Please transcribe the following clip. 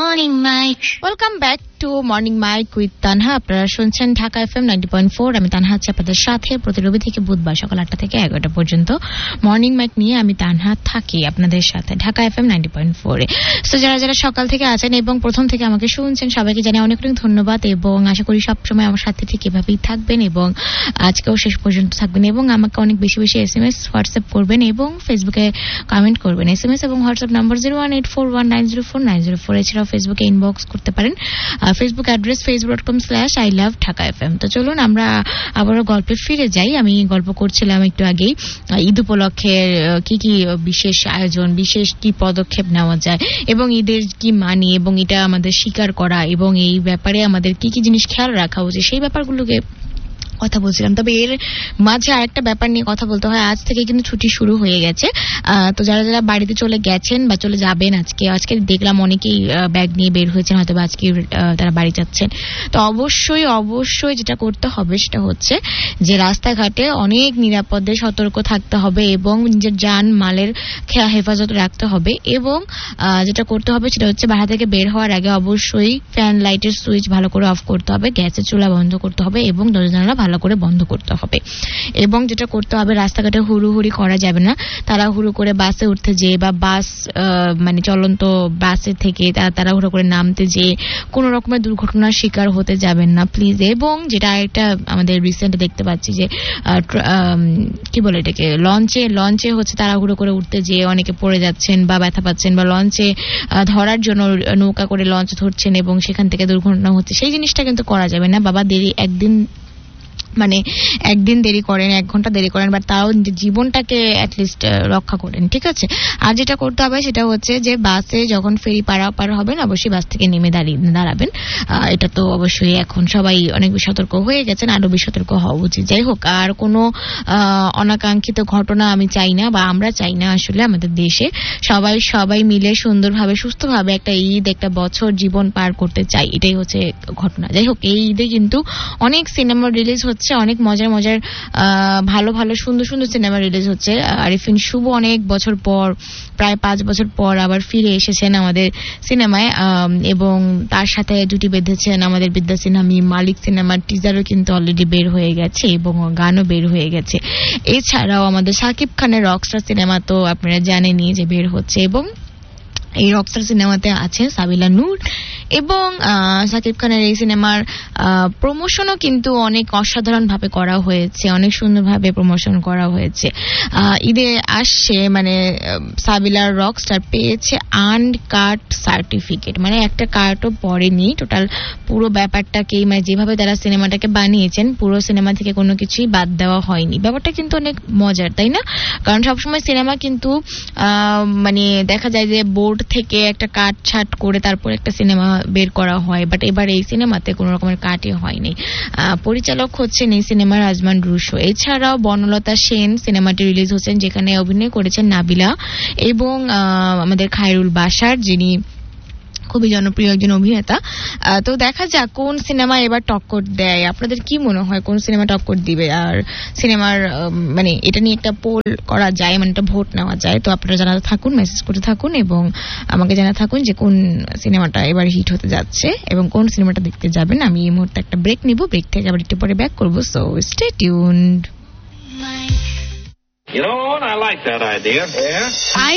Welcome back to morning mic with Tanha. আপনারা শুনছেন Dhaka FM 90.4। আমি তানহা আছি আপনাদের সাথে প্রতি রবি থেকে বুধবার সকাল 8টা থেকে 11টা পর্যন্ত মর্নিং মাইক নিয়ে আমি তানহা থাকি আপনাদের সাথে ঢাকা এফএম 90.4 এ। সো যারা যারা সকাল থেকে আছেন এবং প্রথম থেকে আমাকে শুনছেন সবাইকে জানাই অনেক অনেক ধন্যবাদ এবং আশা করি সবসময় আমার সাথে ঠিক এভাবেই থাকবেন এবং আজকেও শেষ পর্যন্ত থাকবেন এবং আমাকে অনেক বেশি বেশি SMS হোয়াটসঅ্যাপ করবেন এবং ফেসবুকে কমেন্ট করবেন। SMS এবং হোয়াটসঅ্যাপ নাম্বার 01841904904। এছাড়াও ফেসবুকে ইনবক্স করতে পারেন। Facebook address facebook.com/ilovethakafm। তো চলুন আমরা আবারও গল্পে ফিরে যাই। আমি গল্প করছিলাম একটু আগেই ঈদ উপলক্ষে কি কি বিশেষ আয়োজন, বিশেষ কি পদক্ষেপ নেওয়া যায় এবং ঈদের কি মানি এবং এটা আমাদের স্বীকার করা এবং এই ব্যাপারে আমাদের কি কি জিনিস খেয়াল রাখা উচিত সেই ব্যাপারগুলোকে কথা বলছিলাম। তবে এর মাঝে আরেকটা ব্যাপার নিয়ে কথা বলতে হয়। আজ থেকে কিন্তু ছুটি শুরু হয়ে গেছে। তো যারা যারা বাড়িতে চলে গেছেন বা চলে যাবেন আজকে দেখলাম অনেকেই ব্যাগ নিয়ে বের হয়েছেন, হয়তো আজকে তারা বাড়ি যাচ্ছেন। তো অবশ্যই যেটা করতে হবে সেটা হচ্ছে যে রাস্তাঘাটে অনেক নিরাপদে সতর্ক থাকতে হবে এবং নিজের জান মালের হেফাজত রাখতে হবে এবং যেটা করতে হবে সেটা হচ্ছে বাসা থেকে বের হওয়ার আগে অবশ্যই ফ্যান লাইটের সুইচ ভালো করে অফ করতে হবে, গ্যাসের চুলা বন্ধ করতে হবে এবং দরজা জানালা ভালো করে বন্ধ করতে হবে। এবং যেটা করতে হবে রাস্তাঘাটে হুড়ুহুড়ি করা যাবে না। তারা হুড়ু করে বাসে উঠতে যেয়ে বা বাস মানে চলন্ত বাসে থেকে তারা হুড়ু করে নামতে যেয়ে কোনো রকমের দুর্ঘটনার শিকার হতে যাবেন না প্লিজ। এবং যেটা একটা আমাদের রিসেন্ট দেখতে পাচ্ছি যে কি বলে এটাকে লঞ্চে হচ্ছে তারা হুড়ু করে উঠতে যেয়ে অনেকে পড়ে যাচ্ছেন বা ব্যথা পাচ্ছেন বা লঞ্চে ধরার জন্য নৌকা করে লঞ্চ ধরছেন এবং সেখান থেকে দুর্ঘটনা হচ্ছে। সেই জিনিসটা কিন্তু করা যাবে না। বাবা দেরি একদিন দেরি করেন, 1 ঘন্টা দেরি করেন, বাট তাও জীবনটাকে অ্যাটলিস্ট রক্ষা করেন, ঠিক আছে? আর যেটা করতে হবে সেটা হচ্ছে যে বাসে যখন ফেরি পার হবেন অবশ্যই বাস থেকে নেমে দাঁড়াবেন। এটা তো অবশ্যই এখন সবাই অনেক বেশি সতর্ক হয়ে গেছেন, আরো বেশি সতর্ক হওয়া উচিত। যাই হোক, আর কোনো অনাকাঙ্ক্ষিত ঘটনা আমি চাই না বা আমরা চাই না আসলে আমাদের দেশে। সবাই মিলে সুন্দরভাবে সুস্থভাবে একটা ঈদ, একটা বছর জীবন পার করতে চাই, এটাই হচ্ছে ঘটনা। যাই হোক, এই ঈদে কিন্তু অনেক সিনেমা রিলিজ হচ্ছে, অনেক মজার ভালো সুন্দর সিনেমা রিলিজ হচ্ছে। আরিফিন শুভ অনেক বছর পর, প্রায় 5 বছর পর আবার ফিরে এসেছেন আমাদের সিনেমায় এবং তার সাথে জুটি বেঁধেছেন আমাদের বিদ্যা সিনহা। মালিক সিনেমার টিজারও কিন্তু অলরেডি বের হয়ে গেছে এবং গানও বের হয়ে গেছে। এছাড়াও আমাদের শাকিব খানের রকস্টার সিনেমা তো আপনারা জানেনই যে বের হচ্ছে এবং এই রকস্টার সিনেমাতে আছে সাবিলা নূর এবং শাকিব খানের এই সিনেমার প্রমোশনও কিন্তু অনেক অসাধারণ ভাবে করা হয়েছে, অনেক সুন্দরভাবে প্রমোশন করা হয়েছে। ঈদে আসছে মানে সাবিলার রকস্টার পেয়েছে আনকাট সার্টিফিকেট, মানে একটা কার্টও পড়েনি। টোটাল পুরো ব্যাপারটাকেই মানে যেভাবে তারা সিনেমাটাকে বানিয়েছেন পুরো সিনেমা থেকে কোনো কিছুই বাদ দেওয়া হয়নি। ব্যাপারটা কিন্তু অনেক মজার, তাই না? কারণ সবসময় সিনেমা কিন্তু মানে দেখা যায় যে বোর্ড থেকে একটা কাট ছাট করে তারপর একটা সিনেমা বের করা হয়, বাট এবার এই সিনেমাতে কোনো রকমের কাটই হয়নি। পরিচালক হচ্ছেন এই সিনেমার আজমান রুশো। এছাড়াও বনলতা সেন সিনেমাটি রিলিজ হচ্ছেন, যেখানে অভিনয় করেছেন নাবিলা এবং আমাদের খায়রুল বাশার, যিনি খুবই জনপ্রিয় একজন অভিনেতা। তো দেখা যাক কোন সিনেমা এবার টক্কর দেয়। আপনাদের কি মনে হয় কোন সিনেমা টক্কর দিবে? আর সিনেমার মানে এটা নিয়ে একটা পোল করা যায়, মানে একটা ভোট নেওয়া যায়। তো আপনারা জানাতে থাকুন, মেসেজ করতে থাকুন এবং আমাকে জানাতে থাকুন যে কোন সিনেমাটা এবার হিট হতে যাচ্ছে এবং কোন সিনেমাটা দেখতে যাবেন। আমি এই মুহূর্তে একটা ব্রেক নিব, ব্রেক থেকে আবার একটু পরে ব্যাক করবো। So stay tuned. You know, I like that idea. Yeah? I